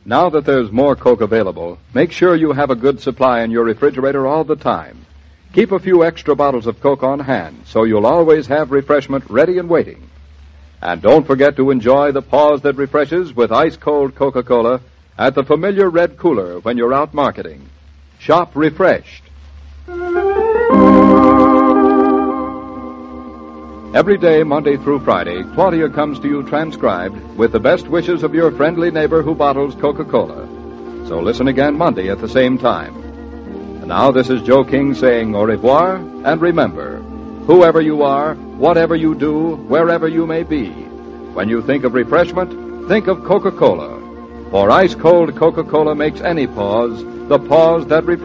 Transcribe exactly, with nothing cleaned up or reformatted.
Now that there's more Coke available, make sure you have a good supply in your refrigerator all the time. Keep a few extra bottles of Coke on hand so you'll always have refreshment ready and waiting. And don't forget to enjoy the pause that refreshes with ice-cold Coca-Cola at the familiar red cooler when you're out marketing. Shop refreshed. Every day, Monday through Friday, Claudia comes to you transcribed with the best wishes of your friendly neighbor who bottles Coca-Cola. So listen again Monday at the same time. And now this is Joe King saying au revoir, and remember, whoever you are, whatever you do, wherever you may be, when you think of refreshment, think of Coca-Cola. For ice-cold Coca-Cola makes any pause the pause that refreshes.